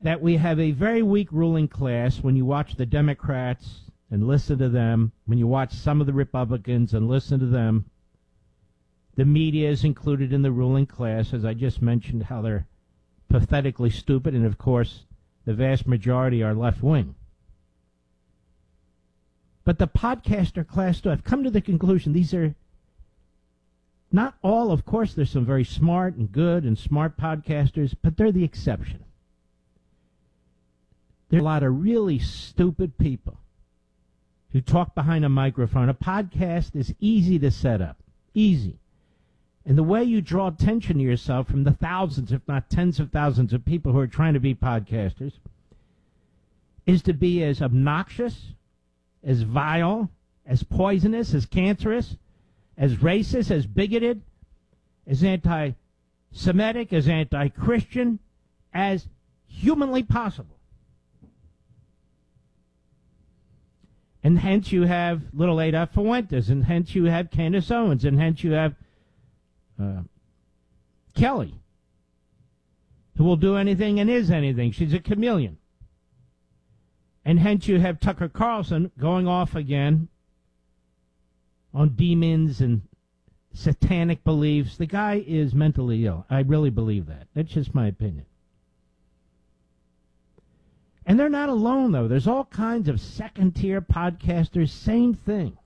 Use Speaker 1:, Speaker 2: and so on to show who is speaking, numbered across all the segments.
Speaker 1: that we have a very weak ruling class when you watch the Democrats and listen to them, when you watch some of the Republicans and listen to them. The media is included in the ruling class, as I just mentioned, how they're pathetically stupid, and of course, the vast majority are left-wing. But the podcaster class, too, I've come to the conclusion these are not all, of course, there's some very smart and good and smart podcasters, but they're the exception. There are a lot of really stupid people who talk behind a microphone. A podcast is easy to set up, easy. And the way you draw attention to yourself from the thousands, if not tens of thousands of people who are trying to be podcasters, is to be as obnoxious, as vile, as poisonous, as cancerous, as racist, as bigoted, as anti-Semitic, as anti-Christian, as humanly possible. And hence you have little Ada Fuentes, and hence you have Candace Owens, and hence you have Kelly, who will do anything and is anything. She's a chameleon. And hence you have Tucker Carlson going off again on demons and satanic beliefs. The guy is mentally ill. I really believe that. That's just my opinion. And they're not alone, though. There's all kinds of second-tier podcasters. Same thing.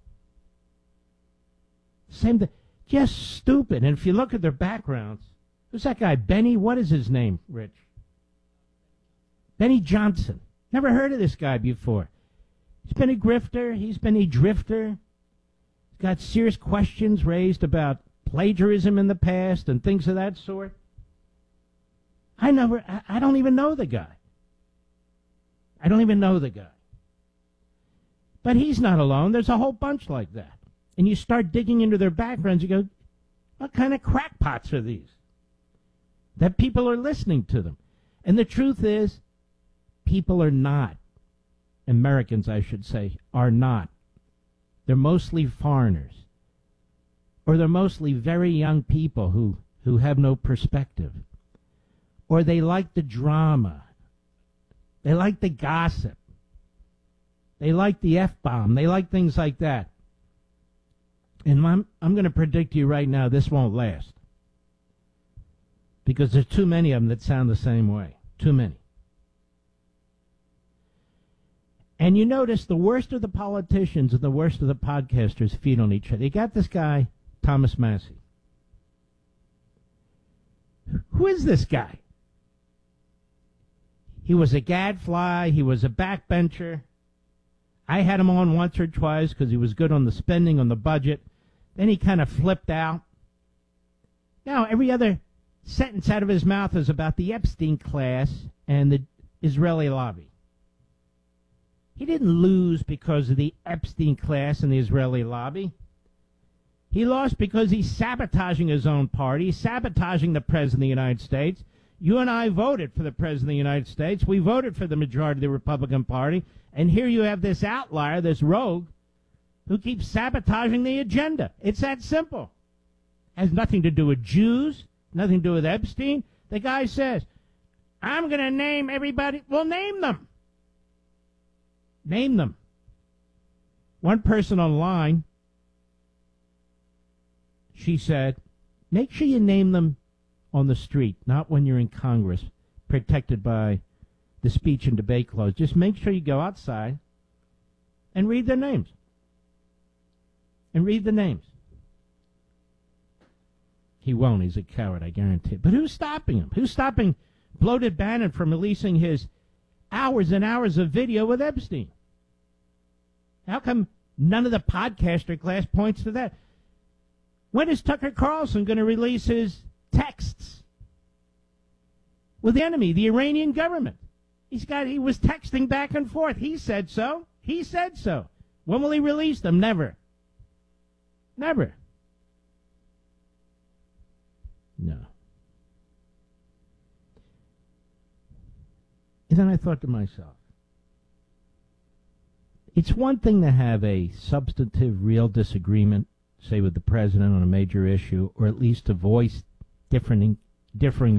Speaker 1: Same thing. Just stupid. And if you look at their backgrounds, who's that guy? Benny? What is his name, Rich? Benny Johnson. Never heard of this guy before. He's been a grifter. He's been a drifter. He's got serious questions raised about plagiarism in the past and things of that sort. I don't even know the guy. I don't even know the guy. But he's not alone. There's a whole bunch like that. And you start digging into their backgrounds, you go, what kind of crackpots are these? That people are listening to them. And the truth is, people are not. Americans, I should say, are not. They're mostly foreigners. Or they're mostly very young people who have no perspective. Or they like the drama. They like the gossip. They like the F-bomb. They like things like that. And I'm going to predict to you right now this won't last. Because there's too many of them that sound the same way. Too many. And you notice the worst of the politicians and the worst of the podcasters feed on each other. You got this guy, Thomas Massie. Who is this guy? He was a gadfly. He was a backbencher. I had him on once or twice because he was good on the spending, on the budget. Then he kind of flipped out. Now, every other sentence out of his mouth is about the Epstein class and the Israeli lobby. He didn't lose because of the Epstein class and the Israeli lobby. He lost because he's sabotaging his own party, sabotaging the President of the United States. You and I voted for the President of the United States. We voted for the majority of the Republican Party. And here you have this outlier, this rogue, who keeps sabotaging the agenda. It's that simple. Has nothing to do with Jews, nothing to do with Epstein. The guy says, I'm going to name everybody. Well, name them. Name them. One person online, she said, make sure you name them on the street, not when you're in Congress, protected by the speech and debate clause. Just make sure you go outside and read their names. And read the names. He won't. He's a coward, I guarantee it. But who's stopping him? Who's stopping Bloated Bannon from releasing his hours and hours of video with Epstein? How come none of the podcaster class points to that? When is Tucker Carlson going to release his texts with the enemy, the Iranian government? He was texting back and forth. He said so. He said so. When will he release them? Never. Never. No. And then I thought to myself, it's one thing to have a substantive, real disagreement, say with the president on a major issue, or at least to voice differing